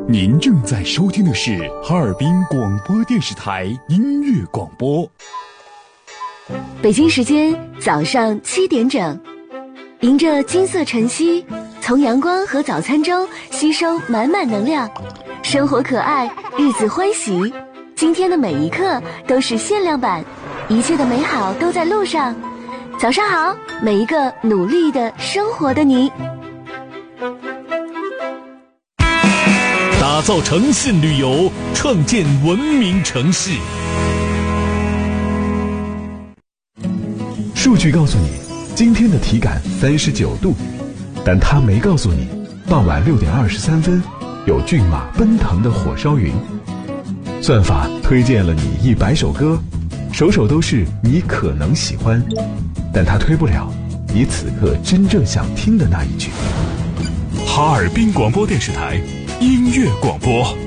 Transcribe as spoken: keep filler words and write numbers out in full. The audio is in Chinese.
您正在收听的是哈尔滨广播电视台音乐广播。 北京时间早上七点整，迎着金色晨曦，从阳光和早餐中吸收满满能量，生活可爱，日子欢喜。今天的每一刻都是限量版，一切的美好都在路上。早上好，每一个努力的生活的你。 打造诚信旅游，创建文明城市。 数据告诉你，今天的体感三十九度，但它没告诉你，傍晚六点二十三分，有骏马奔腾的火烧云。算法推荐了你一百首歌，首首都是你可能喜欢，但它推不了你此刻真正想听的那一句。 哈尔滨广播电视台音乐广播。